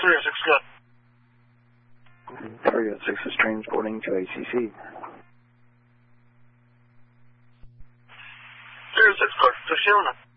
306, good. 306 is transporting to ACC. 306, good. Тушилна.